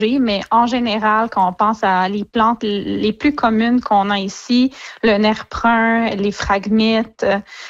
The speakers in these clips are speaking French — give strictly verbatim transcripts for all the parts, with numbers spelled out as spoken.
mais en général, quand on pense à les plantes les plus communes qu'on a ici, le nerf brun, les phragmites,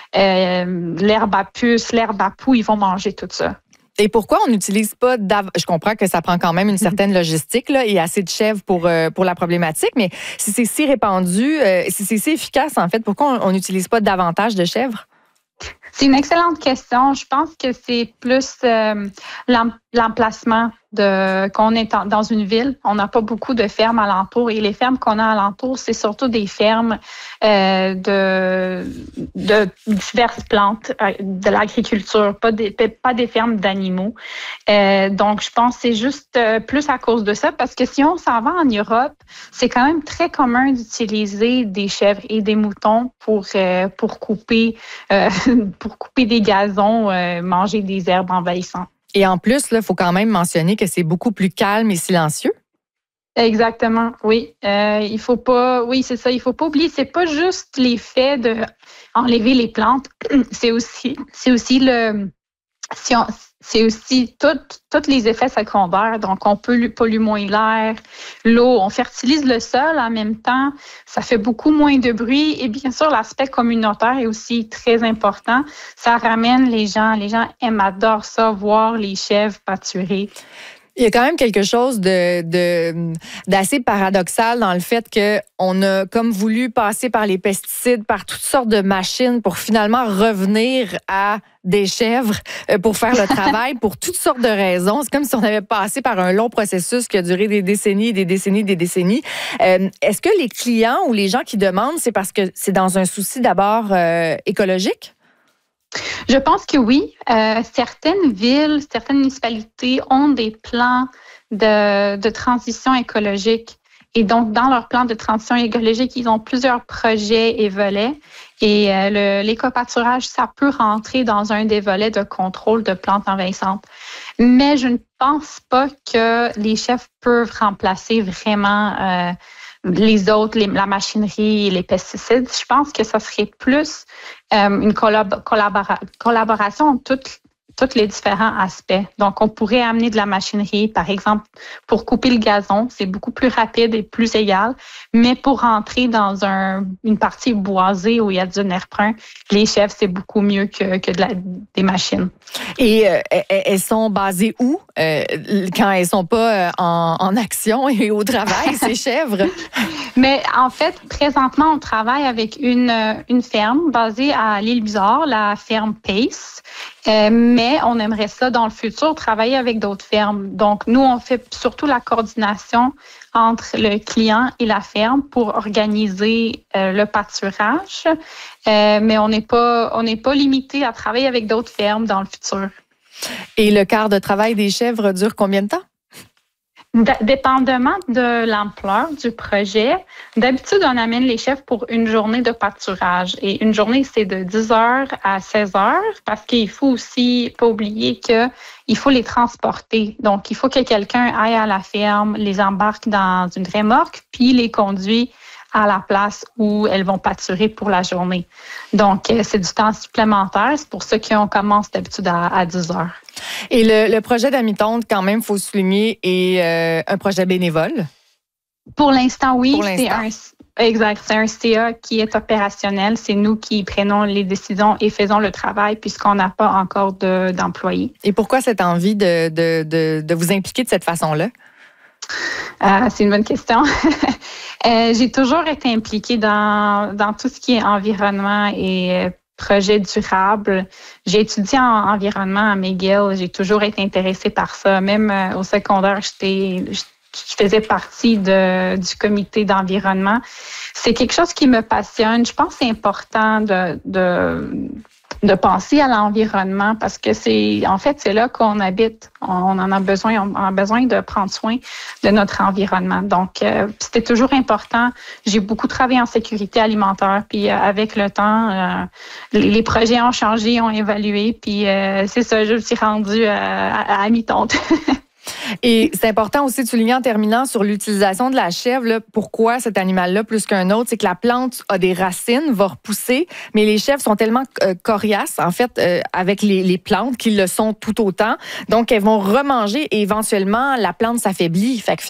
euh, l'herbe à puce, l'herbe à poux, ils vont manger tout ça. Et pourquoi on n'utilise pas dav- Je comprends que ça prend quand même une certaine logistique là, et assez de chèvres pour, euh, pour la problématique, mais si c'est si répandu, euh, si c'est si efficace, en fait, pourquoi on n'utilise pas davantage de chèvres? C'est une excellente question. Je pense que c'est plus euh, l'em- l'emplacement de qu'on est en- dans une ville. On n'a pas beaucoup de fermes alentour et les fermes qu'on a alentour, c'est surtout des fermes euh, de, de diverses plantes, euh, de l'agriculture, pas des, pas des fermes d'animaux. Euh, donc, je pense que c'est juste euh, plus à cause de ça parce que si on s'en va en Europe, c'est quand même très commun d'utiliser des chèvres et des moutons pour, euh, pour couper euh, pour couper des gazons, euh, manger des herbes envahissantes. Et en plus, il faut quand même mentionner que c'est beaucoup plus calme et silencieux. Exactement, oui. Euh, il faut pas, oui, c'est ça. Il faut pas oublier, c'est pas juste l'effet de enlever les plantes, c'est aussi, c'est aussi le, si on, c'est aussi tous les effets secondaires. Donc, on peut polluer moins l'air, l'eau, on fertilise le sol en même temps. Ça fait beaucoup moins de bruit. Et bien sûr, l'aspect communautaire est aussi très important. Ça ramène les gens. Les gens aiment, adorent ça, voir les chèvres pâturer. Il y a quand même quelque chose de, de, d'assez paradoxal dans le fait qu'on a comme voulu passer par les pesticides, par toutes sortes de machines pour finalement revenir à des chèvres pour faire le travail pour toutes sortes de raisons. C'est comme si on avait passé par un long processus qui a duré des décennies, des décennies, des décennies. Euh, est-ce que les clients ou les gens qui demandent, c'est parce que c'est dans un souci d'abord euh, écologique? Je pense que oui. Euh, certaines villes, certaines municipalités ont des plans de, de transition écologique. Et donc, dans leur plan de transition écologique, ils ont plusieurs projets et volets. Et euh, le, l'éco-pâturage, ça peut rentrer dans un des volets de contrôle de plantes envahissantes. Mais je ne pense pas que les chefs peuvent remplacer vraiment euh, les autres, les, la machinerie et les pesticides. Je pense que ça serait plus euh, une collab- collabora- collaboration entre toutes tous les différents aspects. Donc, on pourrait amener de la machinerie, par exemple, pour couper le gazon, c'est beaucoup plus rapide et plus égal, mais pour rentrer dans un, une partie boisée où il y a du nerf brun, les chèvres, c'est beaucoup mieux que, que de la, des machines. Et euh, elles sont basées où euh, quand elles sont pas euh, en, en action et au travail, ces chèvres? Mais en fait, présentement, on travaille avec une, une ferme basée à l'île Bizarre, la ferme Pace. Euh, mais on aimerait ça dans le futur travailler avec d'autres fermes. Donc, nous, on fait surtout la coordination entre le client et la ferme pour organiser euh, le pâturage. Euh, mais on n'est pas, on n'est pas limité à travailler avec d'autres fermes dans le futur. Et le quart de travail des chèvres dure combien de temps? Dépendamment de l'ampleur du projet, d'habitude, on amène les chèvres pour une journée de pâturage. Et une journée, c'est de dix heures à seize heures parce qu'il faut aussi pas oublier qu'il faut les transporter. Donc, il faut que quelqu'un aille à la ferme, les embarque dans une remorque, puis les conduit à la place où elles vont pâturer pour la journée. Donc, c'est du temps supplémentaire. C'est pour ça qu'on commence d'habitude à, à dix heures. Et le, le projet d'Amitonte, quand même, il faut souligner, est euh, un projet bénévole? Pour l'instant, oui. Pour l'instant. C'est un, exact. C'est un C A qui est opérationnel. C'est nous qui prenons les décisions et faisons le travail puisqu'on n'a pas encore de, d'employés. Et pourquoi cette envie de, de, de, de vous impliquer de cette façon-là? Euh, c'est une bonne question. euh, j'ai toujours été impliquée dans, dans tout ce qui est environnement et projets durables. J'ai étudié en environnement à McGill. J'ai toujours été intéressée par ça. Même euh, au secondaire, j'étais, je faisais partie de, du comité d'environnement. C'est quelque chose qui me passionne. Je pense que c'est important de, de, de penser à l'environnement parce que c'est, en fait, c'est là qu'on habite. On en a besoin, on a besoin de prendre soin de notre environnement. Donc, euh, c'était toujours important. J'ai beaucoup travaillé en sécurité alimentaire, puis euh, avec le temps, euh, les projets ont changé, ont évolué, puis euh, c'est ça, je me suis rendue à, à, à mi-tonte. Et c'est important aussi de souligner en terminant sur l'utilisation de la chèvre, là, pourquoi cet animal-là, plus qu'un autre, c'est que la plante a des racines, va repousser, mais les chèvres sont tellement euh, coriaces, en fait, euh, avec les, les plantes qu'ils le sont tout autant. Donc, elles vont remanger et éventuellement, la plante s'affaiblit. Fait que